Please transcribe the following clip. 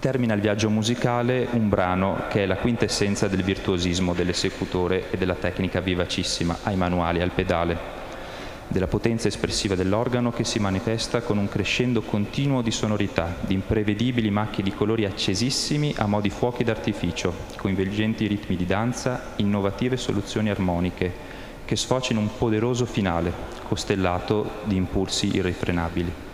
termina il viaggio musicale un brano che è la quintessenza del virtuosismo dell'esecutore e della tecnica vivacissima, ai manuali, al pedale, della potenza espressiva dell'organo che si manifesta con un crescendo continuo di sonorità, di imprevedibili macchie di colori accesissimi a mo' di fuochi d'artificio, coinvolgenti ritmi di danza, innovative soluzioni armoniche, che sfocia in un poderoso finale, costellato di impulsi irrefrenabili.